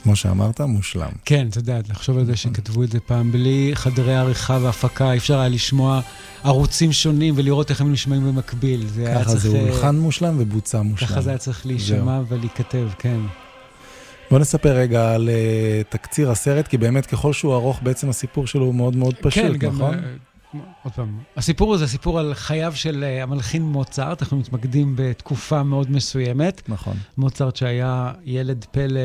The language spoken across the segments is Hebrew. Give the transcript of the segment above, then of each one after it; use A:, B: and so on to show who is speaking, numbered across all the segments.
A: כמו שאמרת, מושלם.
B: כן, אתה יודע, לחשוב על זה שכתבו את זה פעם, בלי חדרי עריכה והפקה, אפשר היה לשמוע ערוצים שונים ולראות איך הם נשמעים במקביל.
A: ככה זה הולחן מושלם ובוצע מושלם.
B: ככה זה היה צריך להישמע ולהיכתב, כן.
A: בוא נספר רגע על תקציר הסרט, כי באמת ככל שהוא ארוך, בעצם הסיפור שלו הוא מאוד מאוד פשוט, נכון?
B: עוד פעם, הסיפור הזה, סיפור על חייו של המלחין מוצרט, אנחנו מתמקדים בתקופה מאוד מסוימת.
A: נכון.
B: מוצרט שהיה ילד פלא,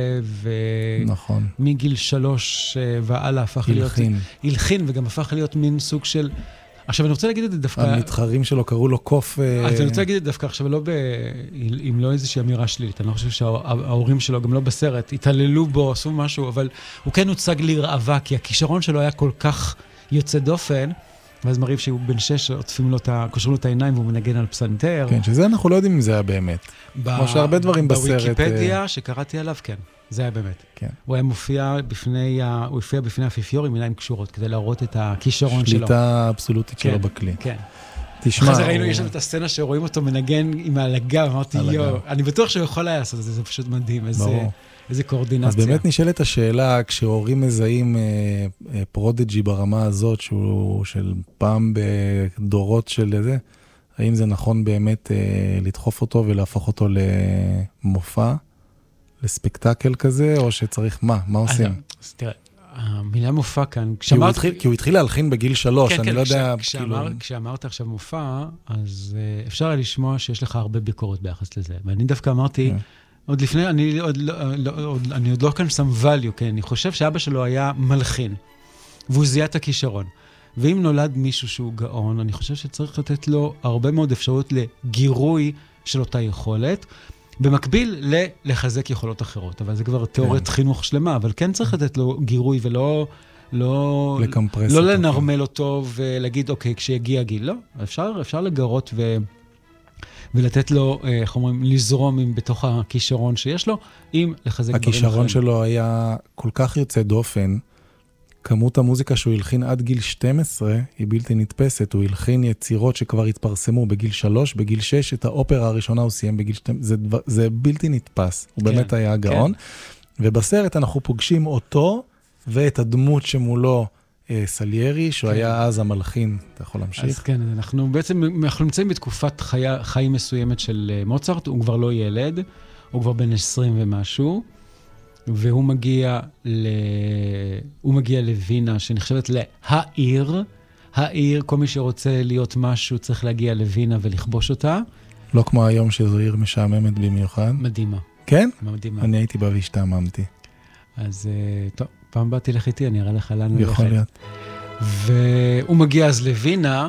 B: ומגיל 3 ועלה הפך להיות... הלחין, וגם הפך להיות מין סוג של... עכשיו, אני רוצה להגיד את זה דווקא...
A: המתחרים שלו קראו לו קוף...
B: אז אני רוצה להגיד את זה דווקא עכשיו, אם לא איזושהי אמירה שלילית. אני לא חושב שההורים שלו, גם לא בסרט, התעללו בו, עשו משהו, אבל הוא כן הוצג לרעבה, כי הכישרון שלו היה כל כך יוצא דופן, ואז מראים שהוא בן 6, קושרים לו את העיניים, והוא מנגן על פסנתר.
A: כן, שזה אנחנו לא יודעים אם זה היה באמת. כמו שהרבה דברים בסרט...
B: בוויקיפדיה שקראתי עליו, כן. זה היה באמת.
A: כן.
B: הוא הופיע בפני האפיפיור עם עיניים קשורות, כדי להראות את הכישרון שלו.
A: שליטה אבסולוטית שלו בכלי.
B: כן.
A: תשמע...
B: אחרי זה ראינו, יש את הסצנה שרואים אותו מנגן עם ההלגה, אמרתי, אני בטוח שהוא יכול היה לעשות את זה, זה פשוט מדהים, איזה קואורדינציה.
A: אז באמת נשאלת השאלה, כשהורים מזהים פרודג'י ברמה הזאת, שהוא של פעם בדורות של זה, האם זה נכון באמת לדחוף אותו ולהפוך אותו למופע? לספקטקל כזה, או שצריך מה עושים?
B: אז תראה, המילה מופע כאן,
A: כי הוא התחיל להלחין בגיל 3, אני לא יודע...
B: כשאמרת עכשיו מופע, אז אפשר היה לשמוע שיש לך הרבה ביקורת ביחס לזה. ואני דווקא אמרתי, עוד לפני, אני עוד לא כאן שם value, כי אני חושב שאבא שלו היה מלחין, והוא זיהה את הכישרון. ואם נולד מישהו שהוא גאון, אני חושב שצריך לתת לו הרבה מאוד אפשרות לגירוי של אותה יכולת, במקביל לחזק יכולות אחרות, אבל זה כבר תיאוריית חינוך שלמה, אבל כן צריך לתת לו גירוי ולא לא לנרמל אותו ולהגיד, אוקיי, כשיגיע גיל, לא, אפשר לגרות ולתת לו, איך אומרים, לזרום בתוך הכישרון שיש לו, עם לחזק דברים אחרים.
A: הכישרון שלו היה כל כך יוצא דופן, כמות המוזיקה שהוא הלחין עד גיל 12 היא בלתי נתפסת. הוא הלחין יצירות שכבר התפרסמו בגיל 3, בגיל 6, את האופרה הראשונה הוא סיים בגיל 12. זה בלתי נתפס. הוא באמת היה גאון. ובסרט אנחנו פוגשים אותו ואת הדמות שמולו סליירי, שהוא היה אז המלחין. אתה יכול להמשיך?
B: אז כן, אנחנו נמצאים בתקופת חיים מסוימת של מוצרט. הוא כבר לא ילד, הוא כבר בן 20 ומשהו. והוא מגיע לווינה, שנחשבת להעיר. העיר, כל מי שרוצה להיות משהו, צריך להגיע לווינה ולכבוש אותה.
A: לא כמו היום שזו עיר משעממת במיוחד.
B: מדהימה.
A: כן?
B: מדהימה.
A: אני הייתי בה והשתעממתי.
B: אז טוב, פעם באתי לך איתי, אני אראה לך לאן ללכת.
A: יכול להיות.
B: והוא מגיע אז לווינה,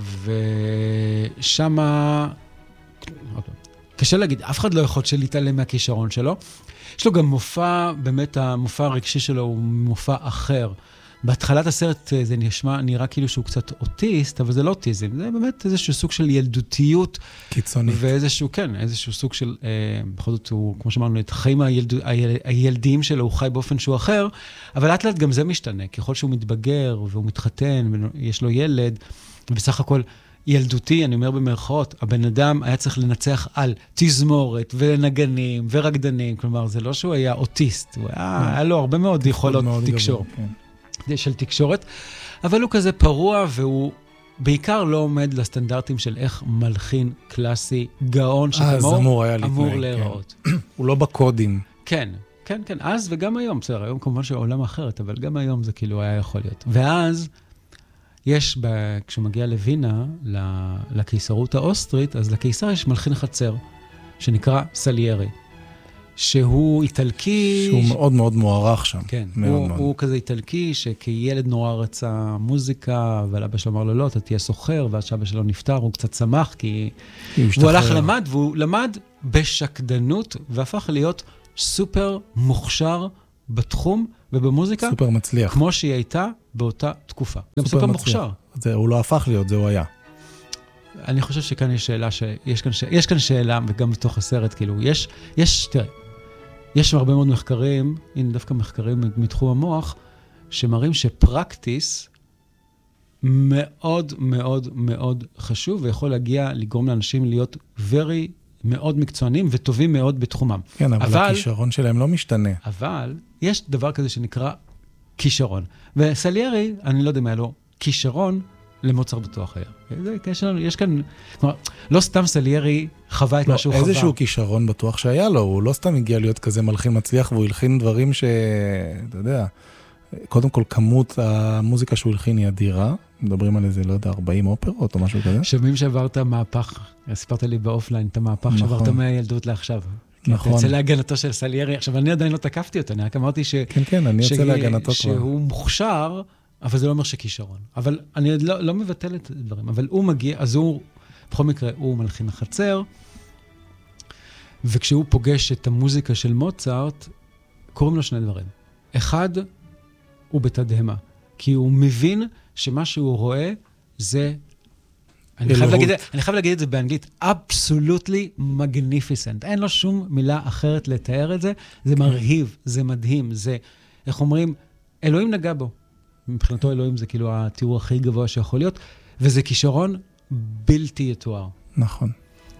B: ושמה... קשה להגיד, אף אחד לא יכול להתעלם מהכישרון שלו. יש לו גם מופע, באמת המופע הרגשי שלו הוא מופע אחר. בהתחלת הסרט זה נראה כאילו שהוא קצת אוטיסט, אבל זה לא אוטיזם, זה באמת איזשהו סוג של ילדותיות.
A: קיצונית.
B: ואיזשהו, כן, איזשהו סוג של, בכל זאת הוא, כמו שאמרנו, את החיים הילדיים שלו, הוא חי באופן שהוא אחר, אבל לאט לאט גם זה משתנה, ככל שהוא מתבגר והוא מתחתן, ויש לו ילד, ובסך הכל, ילדותי, אני אומר במרכאות, הבן אדם היה צריך לנצח על תזמורת ונגנים ורקדנים, כלומר, זה לא שהוא היה אוטיסט, היה לו הרבה מאוד יכולות של תקשורת, אבל הוא כזה פרוע, והוא בעיקר לא עומד לסטנדרטים של איך מלחין קלאסי, גאון שכמו אמור להיראות.
A: הוא לא בקודים.
B: כן, כן, כן, אז וגם היום, בסדר, היום כמובן שהעולם אחרת, אבל גם היום זה כאילו היה יכול להיות. ואז, כשהוא מגיע לווינה, לקיסרות האוסטרית, אז לקיסר יש מלחין חצר, שנקרא סליירי, שהוא איטלקי...
A: שהוא מאוד מאוד מוערך שם.
B: כן, הוא כזה איטלקי, שכילד נורא רצה מוזיקה, אבל אבא שלו אמר לו, לא, אתה תהיה סוחר, ואז שאבא שלו נפטר, הוא קצת שמח, כי... והוא הלך למד, והוא למד בשקדנות, והפך להיות סופר מוכשר בתחום ובמוזיקה. סופר
A: מצליח.
B: כמו שהיא הייתה באותה תקופה. גם סופר מוכשר.
A: הוא לא הפך להיות, זה הוא היה.
B: אני חושב שכאן יש שאלה, יש כאן שאלה, וגם בתוך הסרט, כאילו, תראה, יש הרבה מאוד מחקרים, הנה דווקא מחקרים מתחום המוח, שמראים שפרקטיס מאוד מאוד מאוד חשוב, ויכול לגרום לאנשים להיות very מאוד מקצוענים וטובים מאוד בתחומם.
A: כן, אבל הכישרון שלהם לא משתנה.
B: אבל יש דבר כזה שנקרא כישרון. וסליירי, אני לא יודע מה לו, כישרון למוצרט בטוח היה. יש כאן, כלומר, לא סתם סליירי חווה את מה שהוא חווה.
A: איזשהו כישרון בטוח שהיה לו, הוא לא סתם הגיע להיות כזה מלחין מצליח, והוא הלחין דברים אתה יודע, קודם כל כמות המוזיקה שהוא הלחין היא אדירה, מדברים על איזה, לא יודע, 40 אופרות או משהו כזה.
B: שומעים שעברת מהפך, סיפרת לי באופליין את המהפך שעברת מהילדות לעכשיו.
A: נכון.
B: יצא להגנתו של סליירי, עכשיו אני עדיין לא תקפתי אותו, אני רק אמרתי
A: כן, אני יוצא להגנתו
B: שהוא מוכשר, אבל זה לא אומר שכישרון. אבל אני לא מבטל את הדברים, אבל הוא מגיע, אז הוא, בכל מקרה, הוא מלחין החצר, וכשהוא פוגש את המוזיקה של מוצרט, קוראים לו שני דברים. אחד, הוא בתדהמה, כי הוא מבין שמה שהוא רואה זה, אני חייב להגיד את זה באנגלית, absolutely magnificent. אין לו שום מילה אחרת לתאר את זה, זה מרהיב, זה מדהים, זה, איך אומרים, אלוהים נגע בו. מבחינתו אלוהים זה כאילו התיאור הכי גבוה שיכול להיות, וזה כישרון בלתי יתואר.
A: נכון.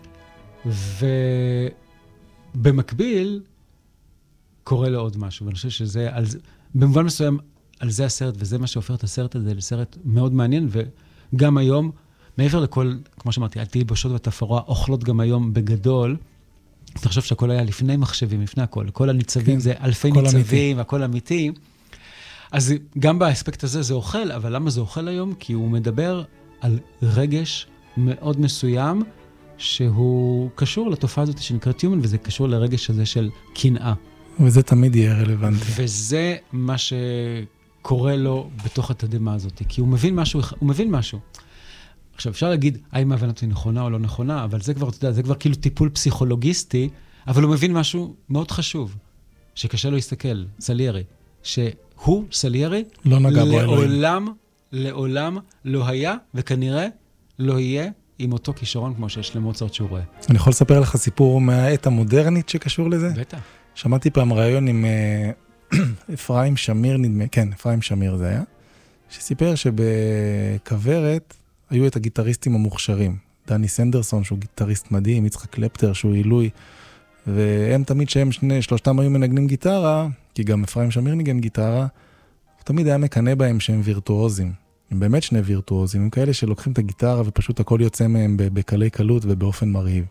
B: ובמקביל, קורה לו עוד משהו, ואני חושב שזה, במובן מסוים, על זה הסרט, וזה מה שהופך את הסרט הזה לסרט מאוד מעניין, וגם היום, מעבר לכל, כמו שאמרתי, התלבושות והתפאורה אוכלות גם היום בגדול, אתה חושב שהכל היה לפני מחשבים, לפני הכל, כל הניצבים כן, זה אלפי ניצבים, והכל אמיתי, אז גם באספקט הזה זה אוכל, אבל למה זה אוכל היום? כי הוא מדבר על רגש מאוד מסוים, שהוא קשור לתופעה הזאת שנקראת human, וזה קשור לרגש הזה של קנאה.
A: וזה תמיד יהיה רלוונטי.
B: וזה מה שקורה לו בתוך התדהמה הזאת, כי הוא מבין משהו, עכשיו, אפשר להגיד, האם ההבנתי נכונה או לא נכונה, אבל זה כבר, אתה יודע, זה כבר כאילו טיפול פסיכולוגיסטי, אבל הוא מבין משהו מאוד חשוב, שקשה לו להסתכל, סליירי, שהוא, סליירי,
A: לא נגע בו
B: לעולם לא היה, וכנראה לא יהיה עם אותו כישרון כמו שיש למוצרט שהוא רואה.
A: אני יכול לספר לך סיפור מהעת המודרנית שקשור לזה?
B: בטח.
A: שמעתי פעם רעיון עם אפרים שמיר, נדמה, כן, אפרים שמיר זה היה, שסיפר שבכוורת היו את הגיטריסטים המוכשרים. דני סנדרסון, שהוא גיטריסט מדהים, יצחק קלפטר, שהוא עילוי, והם תמיד שהם שלושתם היו מנגנים גיטרה, כי גם אפרים שמיר ניגן גיטרה, הוא תמיד היה מקנה בהם שהם וירטואוזים. הם באמת שני וירטואוזים, הם כאלה שלוקחים את הגיטרה ופשוט הכל יוצא מהם בקלי קלות ובאופן מרהיב.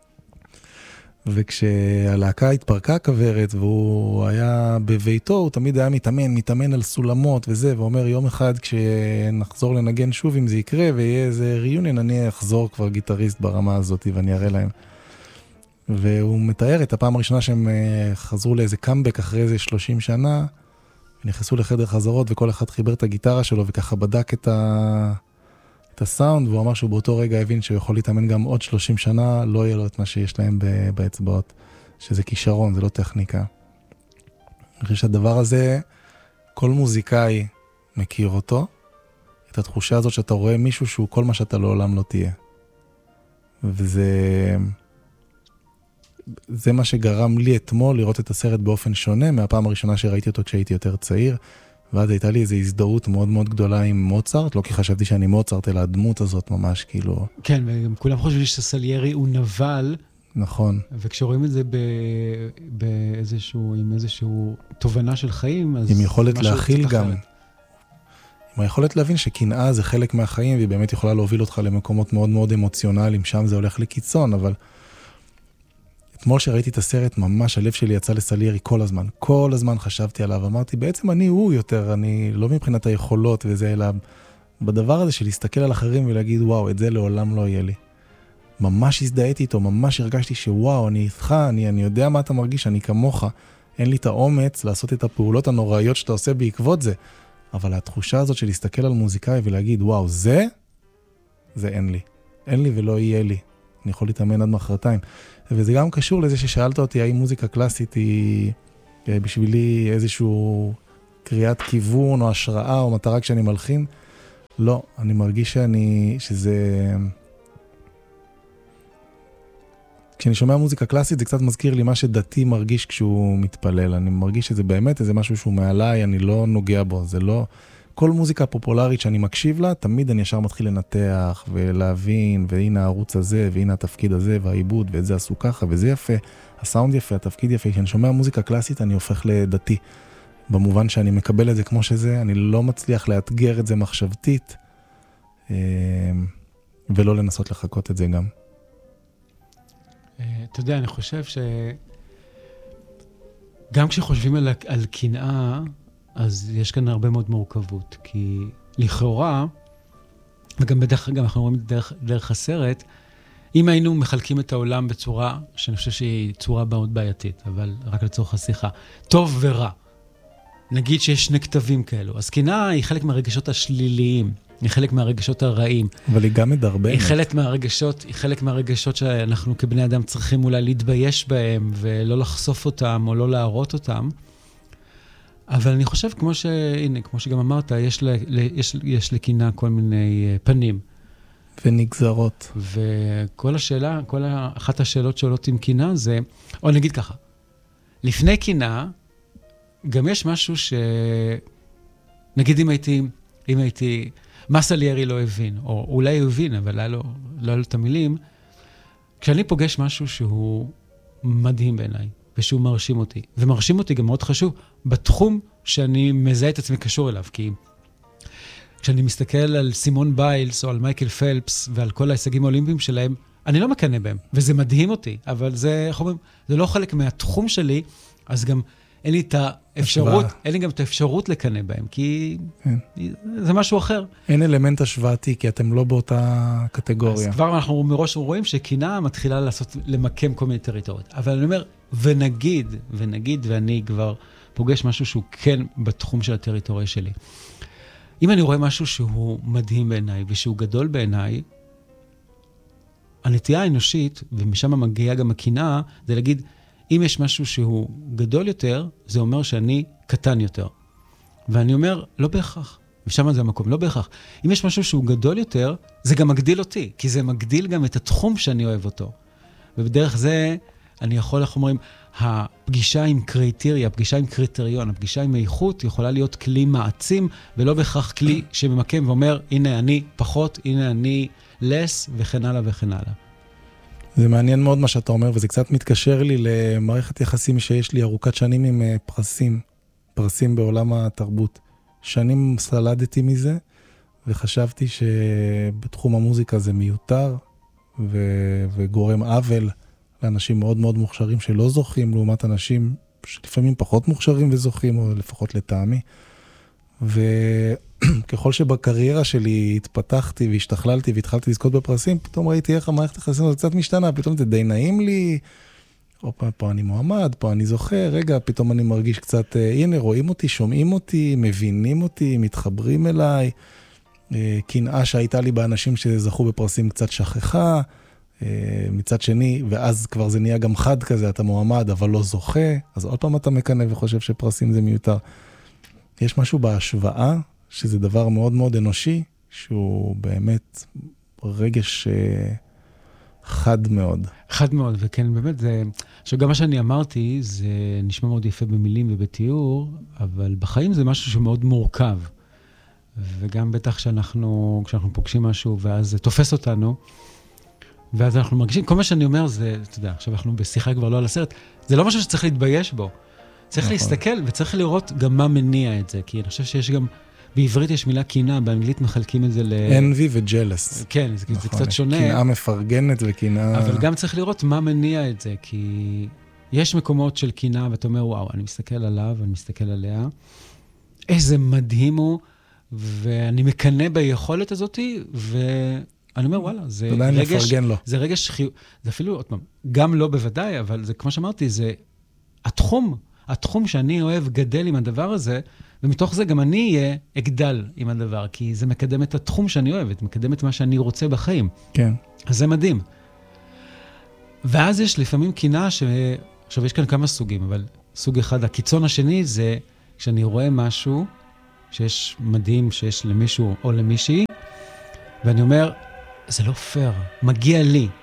A: וכשהלהקה התפרקה כוורת והוא היה בביתו, הוא תמיד היה מתאמן על סולמות וזה, ואומר יום אחד כשנחזור לנגן שוב אם זה יקרה ויהיה איזה ריוניון, אני אחזור כבר גיטריסט ברמה הזאת ואני אראה להם. והוא מתאר את הפעם הראשונה שהם חזרו לאיזה קאמבק אחרי איזה 30 שנה, ונכנסו לחדר חזרות וכל אחד חיבר את הגיטרה שלו וככה בדק את הסאונד, והוא אמר שהוא באותו רגע הבין שהוא יכול להתאמן גם עוד 30 שנה, לא יהיה לו את מה שיש להם באצבעות, שזה כישרון, זה לא טכניקה. אני חושב שהדבר הזה, כל מוזיקאי מכיר אותו, את התחושה הזאת שאתה רואה מישהו שהוא כל מה שאתה לעולם לא תהיה. זה מה שגרם לי אתמול לראות את הסרט באופן שונה, מהפעם הראשונה שראיתי אותו כשהייתי יותר צעיר, ואז הייתה לי איזו הזדהות מאוד מאוד גדולה עם מוצרט, לא כי חשבתי שאני מוצרט, אלא הדמות הזאת ממש כאילו...
B: כן, וגם כולם חושבים שסליירי הוא נבל.
A: נכון.
B: וכשרואים את זה עם איזשהו תובנה של חיים, אז...
A: עם יכולת להכיל גם. עם היכולת להבין שקנאה זה חלק מהחיים, והיא באמת יכולה להוביל אותך למקומות מאוד מאוד אמוציונליים, שם זה הולך לקיצון, אבל... אתמול שראיתי את הסרט, ממש הלב שלי יצא לסליירי כל הזמן חשבתי עליו, אמרתי, בעצם אני הוא יותר, אני לא מבחינת היכולות וזה, אלא בדבר הזה של להסתכל על אחרים ולהגיד, וואו, את זה לעולם לא יהיה לי. ממש הזדהיתי איתו, ממש הרגשתי שוואו, אני איתך, אני יודע מה אתה מרגיש, אני כמוך, אין לי את האומץ לעשות את הפעולות הנוראיות שאתה עושה בעקבות זה, אבל התחושה הזאת של להסתכל על מוזיקאי ולהגיד, וואו, זה אין לי. אין לי ולא יהיה לי. אני יכול להתאמן עד מחרתיים. וזה גם קשור לזה ששאלת אותי, האם מוזיקה קלאסית היא בשבילי איזשהו קריאת כיוון או השראה או מטרה כשאני מלחין? לא, אני מרגיש שזה... כשאני שומע מוזיקה קלאסית זה קצת מזכיר לי מה שדתי מרגיש כשהוא מתפלל. אני מרגיש שזה באמת איזה משהו שהוא מעליי, אני לא נוגע בו, זה לא... כל מוזיקה פופולרית שאני מקשיב לה, תמיד אני ישר מתחיל לנתח ולהבין, והנה הערוץ הזה, והנה התפקיד הזה, והעיבוד, ואת זה עשו ככה, וזה יפה, הסאונד יפה, התפקיד יפה. כשאני שומע מוזיקה קלאסית, אני הופך לדתי. במובן שאני מקבל את זה כמו שזה, אני לא מצליח לאתגר את זה מחשבתית, ולא לנסות לחכות את זה גם.
B: אתה יודע, אני חושב גם כשחושבים על קנאה, אז יש כאן הרבה מאוד מורכבות, כי לכאורה, וגם בדרך כלל אנחנו רואים דרך הסרט, אם היינו מחלקים את העולם בצורה, שאני חושב שהיא צורה מאוד בעייתית, אבל רק לצורך השיחה, טוב ורע. נגיד שיש שני כתבים כאלו. אז קנאה היא חלק מהרגשות השליליים, היא חלק מהרגשות הרעים.
A: אבל היא גם מדרבנת.
B: היא חלק מהרגשות שאנחנו כבני אדם צריכים אולי להתבייש בהם, ולא לחשוף אותם או לא להראות אותם. אבל אני חושב, כמו שגם אמרת, יש לקנאה כל מיני פנים.
A: ונגזרות.
B: וכל אחת השאלות שעולות עם קנאה זה, או נגיד ככה, לפני קנאה, גם יש משהו נגיד אם הייתי, מה סליירי לא הבין, או אולי הוא הבין, אבל לא היה לו את המילים, כשאני פוגש משהו שהוא מדהים בעיניי, ושהוא מרשים אותי, ומרשים אותי גם מאוד חשוב, בתחום שאני מזהה את עצמי קשור אליו, כי כשאני מסתכל על סימון ביילס, או על מייקל פלפס, ועל כל ההישגים האולימפיים שלהם, אני לא מקנא בהם, וזה מדהים אותי, אבל זה לא חלק מהתחום שלי, אז גם אין לי גם את האפשרות לקנא בהם, כי זה משהו אחר.
A: אין אלמנט השוואתי, כי אתם לא באותה קטגוריה.
B: אז כבר אנחנו מראש רואים שקנאה מתחילה למקם כל מיני טריטוריות. אבל אני אומר, ונגיד, ואני כבר פוגש משהו שהוא כן בתחום של הטריטוריה שלי. אם אני רואה משהו שהוא מדהים בעיניי, ושהוא גדול בעיניי, הנטייה האנושית, ומשם מגיעה גם הקנאה, זה להגיד, אם יש משהו שהוא גדול יותר, זה אומר שאני קטן יותר. ואני אומר, לא בהכרח. ושם זה המקום, לא בהכרח. אם יש משהו שהוא גדול יותר, זה גם מגדיל אותי, כי זה מגדיל גם את התחום שאני אוהב אותו. ובדרך זה, אני יכול, איך אומרים, הפגישה עם קריטריה, הפגישה עם קריטריון, הפגישה עם איכות, יכולה להיות כלי מעצים, ולא בהכרח כלי שממקם ואומר, הנה אני פחות, הנה אני לס, וכן הלאה וכן הלאה.
A: זה מעניין מאוד מה שאתה אומר, וזה קצת מתקשר לי למערכת יחסים שיש לי ארוכת שנים עם פרסים בעולם התרבות. שנים סלדתי מזה, וחשבתי שבתחום המוזיקה זה מיותר, וגורם עוול לאנשים מאוד מאוד מוכשרים שלא זוכים, לעומת אנשים שלפעמים פחות מוכשרים וזוכים, או לפחות לטעמי. וככל שבקריירה שלי התפתחתי והשתכללתי והתחלתי לזכות בפרסים, פתאום ראיתי איך המערכת היחסים הזאת קצת משתנה, פתאום זה די נעים לי, פה אני מועמד, פה אני זוכר, רגע, פתאום אני מרגיש קצת, הנה, רואים אותי, שומעים אותי, מבינים אותי, מתחברים אליי, קנאה שהייתה לי באנשים שזכו בפרסים קצת שכחה, מצד שני, ואז כבר זה נהיה גם חד כזה, אתה מועמד, אבל לא זוכה, אז עוד פעם אתה מקנא וחושב שפרסים זה מיותר. יש משהו בהשוואה, שזה דבר מאוד מאוד אנושי, שהוא באמת רגש חד מאוד.
B: חד מאוד, וכן, באמת, עכשיו גם מה שאני אמרתי, זה נשמע מאוד יפה במילים ובתיאור, אבל בחיים זה משהו שמאוד מורכב. וגם בטח כשאנחנו פוגשים משהו, ואז זה תופס אותנו, ואז אנחנו מרגישים, כל מה שאני אומר זה, אתה יודע, עכשיו אנחנו בשיחה כבר לא על הסרט, זה לא משהו שצריך להתבייש בו. צריך להסתכל וצריך לראות גם מה מניע את זה, כי אני חושב שיש גם, בעברית יש מילה קנאה, באנגלית מחלקים את זה
A: envy ו-jealous.
B: כן, זה קצת שונה.
A: קנאה מפרגנת וקנאה...
B: אבל גם צריך לראות מה מניע את זה, כי יש מקומות של קנאה, ואתה אומר, וואו, אני מסתכל עליו, אני מסתכל עליה, איזה מדהים הוא, ואני מקנא ביכולת הזאת, ואני אומר, וואלה, זה רגש חיוב, זה אפילו, עוד פעם, גם לא בוודאי, אבל זה, כמו שאמרתי, זה התחום שאני אוהב גדל עם הדבר הזה, ומתוך זה גם אני אגדל עם הדבר, כי זה מקדם את התחום שאני אוהב, מקדם את מה שאני רוצה בחיים.
A: כן.
B: אז זה מדהים. ואז יש לפעמים קנאה עכשיו יש כאן כמה סוגים, אבל סוג אחד, הקיצון השני זה כשאני רואה משהו שיש מדהים שיש למישהו או למישהי, ואני אומר, זה לא פייר, מגיע לי.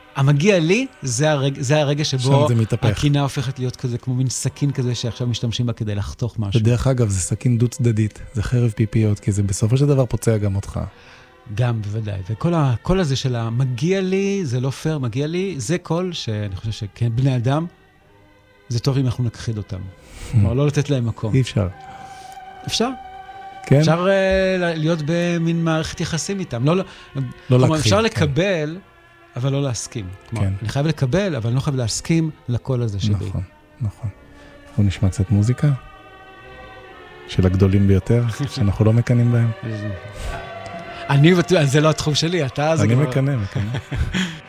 B: המגיע לי, זה הרגע שבו
A: מתהפך.
B: הקינה הופכת להיות כזה, כמו מין סכין כזה שעכשיו משתמשים בה כדי לחתוך משהו.
A: בדרך אגב, זה סכין דו צדדית, זה חרב פיפיות, כי זה בסופו של דבר פוצע גם אותך.
B: גם, בוודאי. וכל הזה של המגיע לי, זה לא פייר, מגיע לי, זה קול שאני חושב שכן, בני אדם, זה טוב אם אנחנו נכחיד אותם. כלומר, לא לתת להם מקום.
A: אי אפשר.
B: אפשר?
A: כן?
B: אפשר להיות במין מערכת יחסים איתם. לא
A: להכחיד.
B: אפשר לקבל, אבל לא להסכים. כלומר, אני חייב לקבל, אבל אני לא חייב להסכים לקול הזה שלי.
A: נכון, נכון. בואו נשמע קצת מוזיקה של הגדולים ביותר, שאנחנו לא מקנים בהם.
B: זה לא התחום שלי, אתה...
A: אני מקנה.